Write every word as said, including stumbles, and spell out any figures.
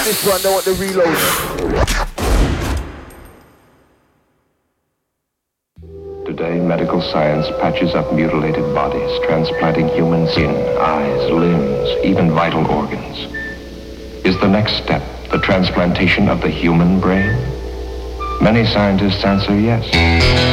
This one, they want the reload. Today, medical science patches up mutilated bodies, transplanting human skin, eyes, limbs, even vital organs. Is the next step the transplantation of the human brain? Many scientists answer yes.